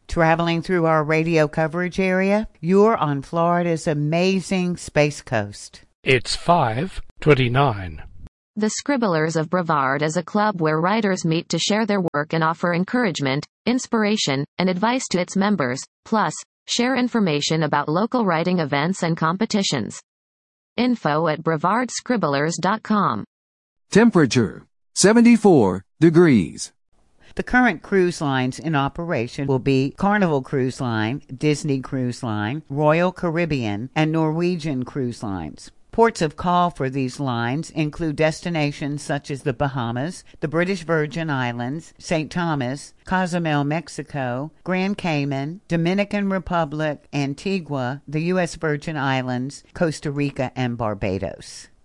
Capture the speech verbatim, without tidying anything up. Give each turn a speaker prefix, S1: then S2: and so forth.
S1: Traveling through our radio coverage area, you're on Florida's amazing Space Coast.
S2: It's five twenty-nine.
S3: The Scribblers of Brevard is a club where writers meet to share their work and offer encouragement, inspiration, and advice to its members, plus, share information about local writing events and competitions. Info at brevard scribblers dot com.
S4: Temperature, seventy-four degrees.
S1: The current cruise lines in operation will be Carnival Cruise Line, Disney Cruise Line, Royal Caribbean, and Norwegian Cruise Lines. Ports of call for these lines include destinations such as the Bahamas, the British Virgin Islands, Saint Thomas, Cozumel, Mexico, Grand Cayman, Dominican Republic, Antigua, the U S Virgin Islands, Costa Rica, and Barbados.